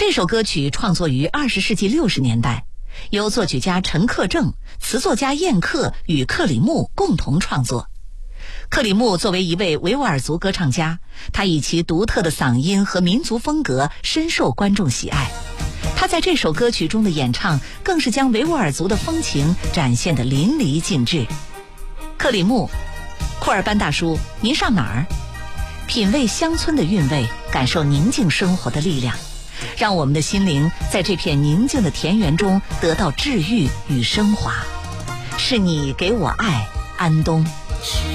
这首歌曲创作于20世纪60年代，由作曲家陈克正、词作家燕克与克里木共同创作。克里木作为一位维吾尔族歌唱家，他以其独特的嗓音和民族风格深受观众喜爱。他在这首歌曲中的演唱更是将维吾尔族的风情展现得淋漓尽致。克里木，库尔班大叔，您上哪儿？品味乡村的韵味，感受宁静生活的力量，让我们的心灵在这片宁静的田园中得到治愈与升华。是你给我爱，安东。